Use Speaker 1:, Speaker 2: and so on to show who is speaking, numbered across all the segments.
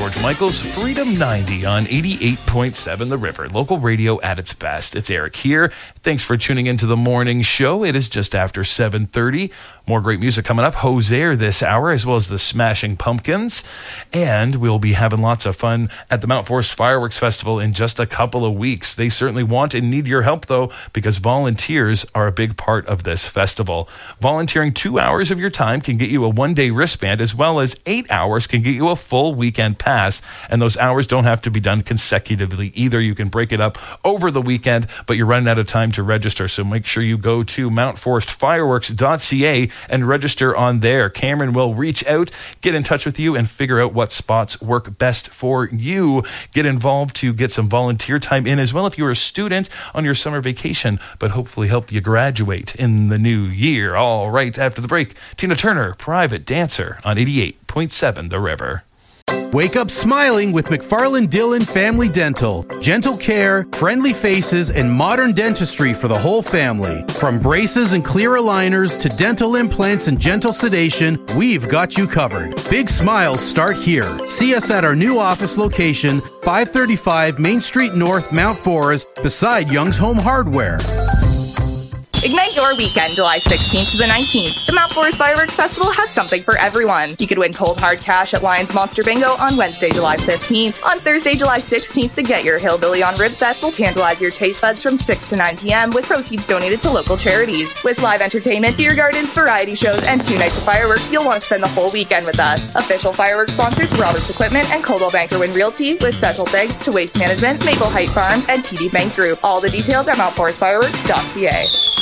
Speaker 1: George Michael's Freedom 90 on 88.7 The River. Local radio at its best. It's Eric here. Thanks for tuning into the morning show. It is just after 7:30. More great music coming up. Hosair this hour, as well as the Smashing Pumpkins. And we'll be having lots of fun at the Mount Forest Fireworks Festival in just a couple of weeks. They certainly want and need your help, though, because volunteers are a big part of this festival. Volunteering 2 hours of your time can get you a one-day wristband, as well as 8 hours can get you a full weekend pass. And those hours don't have to be done consecutively either. You can break it up over the weekend, but you're running out of time to register. So make sure you go to mountforestfireworks.ca and register on there. Cameron will reach out, get in touch with you, and figure out what spots work best for you. Get involved to get some volunteer time in as well if you're a student on your summer vacation, but hopefully help you graduate in the new year. All right, after the break, Tina Turner, Private Dancer on 88.7 The River.
Speaker 2: Wake up smiling with McFarland Dillon Family Dental. Gentle care, friendly faces, and modern dentistry for the whole family. From braces and clear aligners to dental implants and gentle sedation, we've got you covered. Big smiles start here. See us at our new office location, 535 Main Street North, Mount Forest, beside Young's Home Hardware.
Speaker 3: Ignite your weekend, July 16th to the 19th. The Mount Forest Fireworks Festival has something for everyone. You could win cold hard cash at Lions Monster Bingo on Wednesday, July 15th. On Thursday, July 16th, the Get Your Hillbilly on Rib Fest will tantalize your taste buds from 6 to 9 p.m. with proceeds donated to local charities. With live entertainment, beer gardens, variety shows, and 2 nights of fireworks, you'll want to spend the whole weekend with us. Official fireworks sponsors, Roberts Equipment and Coldwell Banker Wynn Realty, with special thanks to Waste Management, Maple Height Farms, and TD Bank Group. All the details at mountforestfireworks.ca.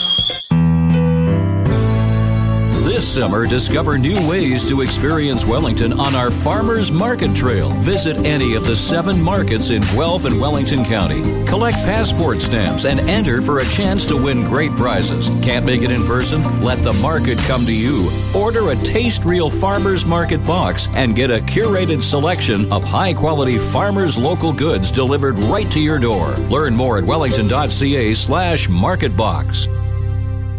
Speaker 4: This summer, discover new ways to experience Wellington on our Farmers Market Trail. Visit any of the 7 markets in Guelph and Wellington County. Collect passport stamps and enter for a chance to win great prizes. Can't make it in person? Let the market come to you. Order a Taste Real Farmers Market box and get a curated selection of high-quality farmers' local goods delivered right to your door. Learn more at wellington.ca/marketbox.